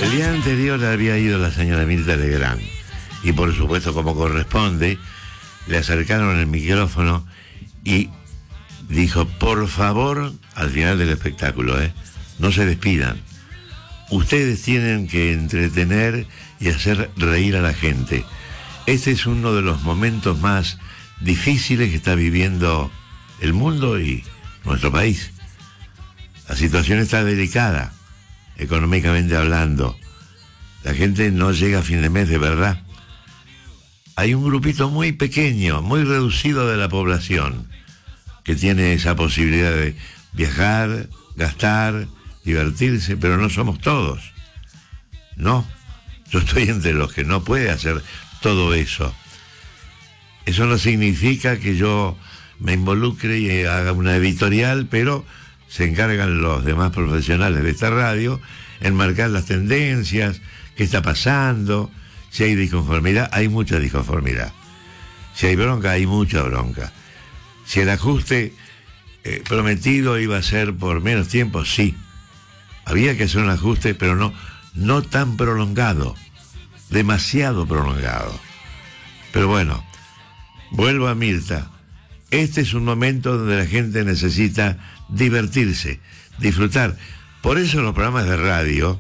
El día anterior había ido la señora Mirta Legrand y por supuesto, como corresponde, le acercaron el micrófono y dijo: por favor, al final del espectáculo, no se despidan. Ustedes tienen que entretener y hacer reír a la gente. Este es uno de los momentos más difíciles que está viviendo el mundo y nuestro país. La situación está delicada, económicamente hablando. La gente no llega a fin de mes de verdad. Hay un grupito muy pequeño, muy reducido de la población que tiene esa posibilidad de viajar, gastar, divertirse, pero no somos todos. No, yo estoy entre los que no puede hacer todo eso. Eso no significa que yo me involucre y haga una editorial, pero se encargan los demás profesionales de esta radio en marcar las tendencias, qué está pasando, si hay disconformidad, hay mucha disconformidad. Si hay bronca, hay mucha bronca. Si el ajuste prometido iba a ser por menos tiempo, sí. Había que hacer un ajuste, pero no tan prolongado, demasiado prolongado. Pero bueno, vuelvo a Mirta. Este es un momento donde la gente necesita divertirse, disfrutar. Por eso los programas de radio,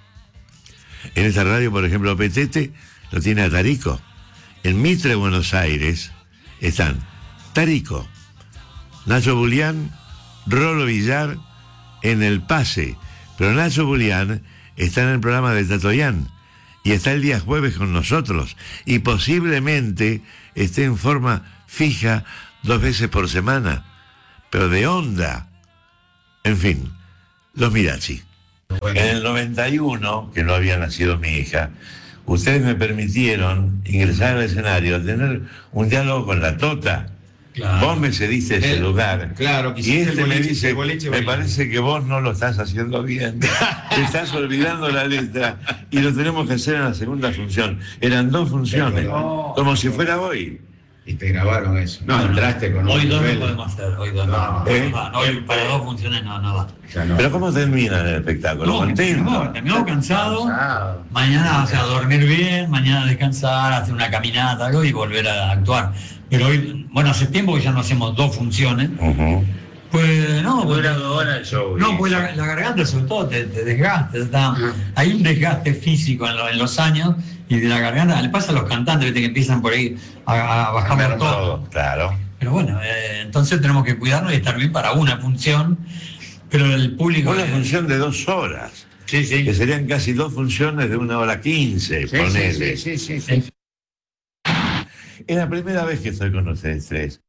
en esta radio, por ejemplo, Petete lo tiene a Tarico. En Mitre, Buenos Aires, están Tarico, Nacho Bulián, Rolo Villar en El Pase. Pero Nacho Bulián está en el programa de Tatoyán y está el día jueves con nosotros y posiblemente esté en forma fija 2 veces por semana, pero de onda. En fin, los Mirachi. En el 91, que no había nacido mi hija, ustedes me permitieron ingresar al escenario a tener un diálogo con la Tota. Claro. Vos me cediste ese lugar. Claro, y este me dice: me parece que vos no lo estás haciendo bien. Te estás olvidando la letra y lo tenemos que hacer en la segunda función. Eran 2 funciones, como si fuera hoy. Y te grabaron eso. No, entraste con hoy un 2 nivel. no podemos hacer, hoy 2 no. Hoy para 2 funciones no va. No. Pero ¿cómo termina el espectáculo? ¿Contento? Terminamos cansado. Mañana, dormir bien, mañana descansar, hacer una caminata, algo y volver a actuar. Pero hoy, bueno, hace tiempo que ya no hacemos 2 funciones. Pues no, dura 2 horas el show. No, pues la garganta sobre todo te desgasta. Hay un desgaste físico en los años y de la garganta. Le pasa a los cantantes, ¿viste? Que empiezan por ahí a bajar todo. Claro. Pero bueno, entonces tenemos que cuidarnos y estar bien para una función. Pero el público... Una función de 2 horas. Sí. Que serían casi 2 funciones de 1:15, ponele. Sí. Es la primera vez que estoy con ustedes 3.